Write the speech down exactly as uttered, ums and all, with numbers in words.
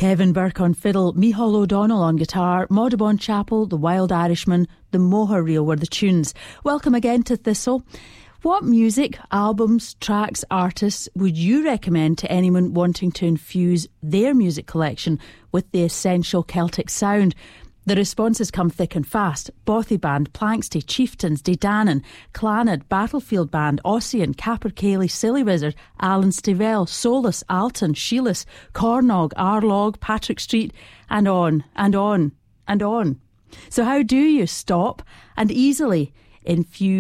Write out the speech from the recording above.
Kevin Burke on fiddle, Micheál O'Donnell on guitar, Maudubon Chapel, The Wild Irishman, The Moher Reel were the tunes. Welcome again to Thistle. What music, albums, tracks, artists would you recommend to anyone wanting to infuse their music collection with the essential Celtic sound? The responses come thick and fast. Bothy Band, Planxty, Chieftains, Dedanan, Clannad, Battlefield Band, Ossian, Capercaillie, Silly Wizard, Alan Stivell, Solus, Alton, Sheeless, Cornog, Arlog, Patrick Street, and on, and on, and on. So how do you stop and easily infuse